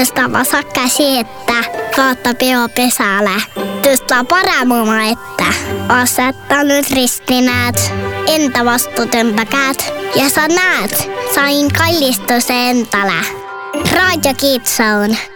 Tõstava käsi ette, vaata peo pesale. Tõsta paremuma ette, aseta nüüd ristinäed, enda vastu tõmba käed ja sa näed, sain kallistuse endale. Raadio Kids Zone.